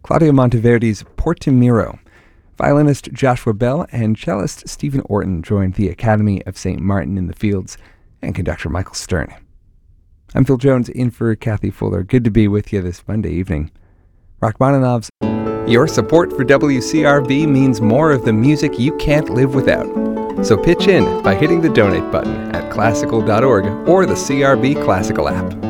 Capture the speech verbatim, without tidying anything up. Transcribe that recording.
Claudio Monteverdi's Portimiro. Violinist Joshua Bell and cellist Stephen Orton joined the Academy of Saint Martin in the Fields and conductor Michael Stern. I'm Phil Jones, in for Kathy Fuller. Good to be with you this Monday evening. Rachmaninoff's Your support for W C R B means more of the music you can't live without. So pitch in by hitting the donate button at classical dot org or the C R B Classical app.